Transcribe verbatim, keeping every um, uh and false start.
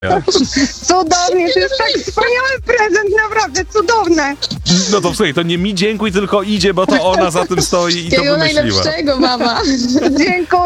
Cudownie, to jest tak wspaniały prezent, naprawdę cudowne. No to słuchaj, to nie mi dziękuj, tylko idzie, bo to ona za tym stoi i to Wszystkiego wymyśliła. najlepszego, mama. Dziękuję.